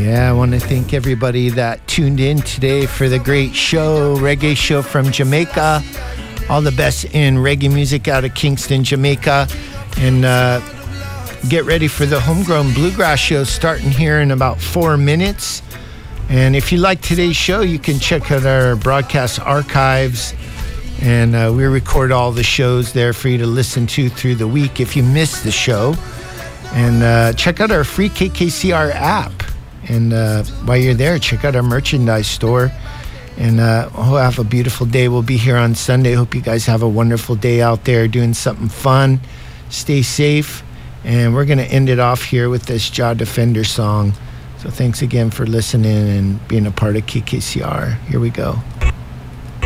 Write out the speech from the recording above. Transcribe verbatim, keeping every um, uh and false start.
Yeah, I want to thank everybody that tuned in today for the great show, reggae show from Jamaica. All the best in reggae music out of Kingston, Jamaica. And uh, get ready for the Homegrown Bluegrass show starting here in about four minutes. And if you like today's show, you can check out our broadcast archives. And uh, we record all the shows there for you to listen to through the week if you missed the show. And uh, check out our free K K C R app. And uh, while you're there, check out our merchandise store. And uh, we'll have a beautiful day. We'll be here on Sunday. Hope you guys have a wonderful day out there doing something fun. Stay safe. And we're going to end it off here with this Jah Defender song. So thanks again for listening and being a part of K K C R. Here we go.